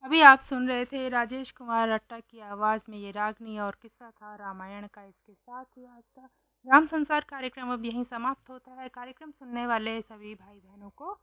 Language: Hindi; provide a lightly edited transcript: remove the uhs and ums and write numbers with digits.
अभी आप सुन रहे थे राजेश कुमार रट्टा की आवाज़ में ये रागनी और किस्सा था रामायण का। इसके साथ ही आज का ग्राम संसार कार्यक्रम अब यहीं समाप्त होता है। कार्यक्रम सुनने वाले सभी भाई बहनों को